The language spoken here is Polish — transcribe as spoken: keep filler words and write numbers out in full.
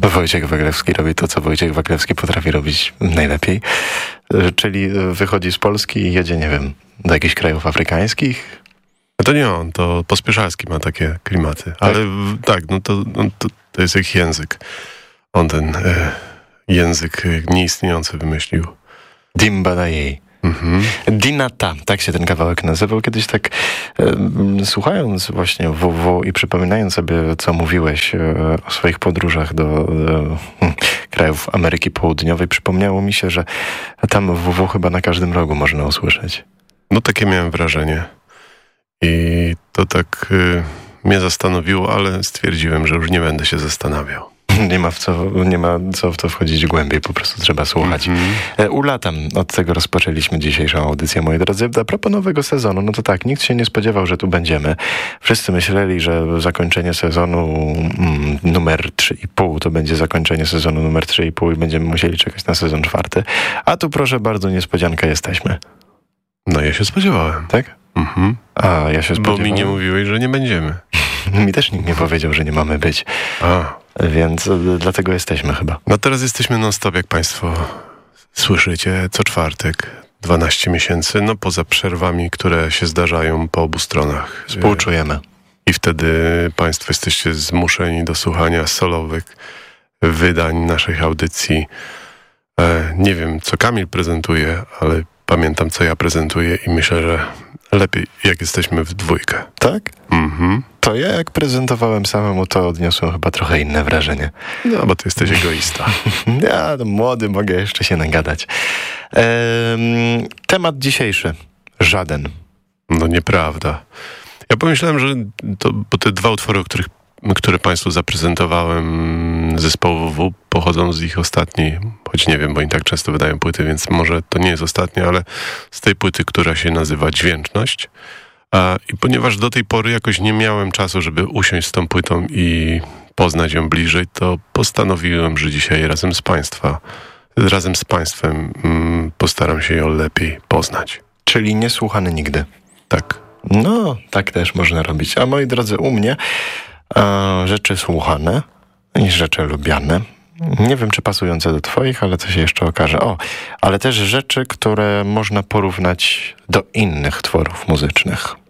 Wojciech Waglewski robi to, co Wojciech Waglewski potrafi robić najlepiej, czyli wychodzi z Polski i jedzie, nie wiem, do jakichś krajów afrykańskich. To nie on, to Pospieszalski ma takie klimaty. Ale tak, tak no to, no to, to jest ich język. On ten e, język nieistniejący wymyślił. Dimbadaye. Mhm. Dinata, tak się ten kawałek nazywał. Kiedyś tak e, słuchając właśnie W W i przypominając sobie, co mówiłeś e, o swoich podróżach do e, krajów Ameryki Południowej, przypomniało mi się, że tam W W chyba na każdym rogu można usłyszeć. No takie miałem wrażenie. I to tak y, mnie zastanowiło, ale stwierdziłem, że już nie będę się zastanawiał. Nie ma, w co, nie ma co w to wchodzić głębiej, po prostu trzeba słuchać. Mm-hmm. Ulatam, od tego rozpoczęliśmy dzisiejszą audycję, moi drodzy. A propos nowego sezonu, no to tak, nikt się nie spodziewał, że tu będziemy. Wszyscy myśleli, że zakończenie sezonu mm, numer trzy i pół to będzie zakończenie sezonu numer trzy i pół i będziemy musieli czekać na sezon czwarty. A tu proszę bardzo, niespodzianka, jesteśmy. No ja się spodziewałem. Tak? Mhm. A ja się spodziewałem. Bo mi nie mówiłeś, że nie będziemy. Mi też nikt nie powiedział, że nie mamy być. A. Więc dlatego jesteśmy chyba. No teraz jesteśmy non-stop, jak państwo słyszycie, co czwartek, dwanaście miesięcy, no poza przerwami, które się zdarzają po obu stronach. Współczujemy. I wtedy państwo jesteście zmuszeni do słuchania solowych wydań naszych audycji. E, nie wiem, co Kamil prezentuje, ale pamiętam, co ja prezentuję i myślę, że lepiej, jak jesteśmy w dwójkę. Tak? Mhm. To ja jak prezentowałem samemu, to odniosłem chyba trochę inne wrażenie. No, bo ty jesteś egoista. Ja, to młody, mogę jeszcze się nagadać. Ehm, temat dzisiejszy. Żaden. No nieprawda. Ja pomyślałem, że to, bo te dwa utwory, o których, które państwu zaprezentowałem zespołu W W, pochodzą z ich ostatniej, choć nie wiem, bo oni tak często wydają płyty, więc może to nie jest ostatnia, ale z tej płyty, która się nazywa Dźwięczność. A, I ponieważ do tej pory jakoś nie miałem czasu, żeby usiąść z tą płytą i poznać ją bliżej, to postanowiłem, że dzisiaj razem z państwa, razem z państwem mm, postaram się ją lepiej poznać. Czyli niesłuchany nigdy. Tak. No, tak też można robić. A moi drodzy, u mnie e, rzeczy słuchane i rzeczy lubiane. Nie wiem, czy pasujące do twoich, ale to się jeszcze okaże. O, ale też rzeczy, które można porównać do innych tworów muzycznych.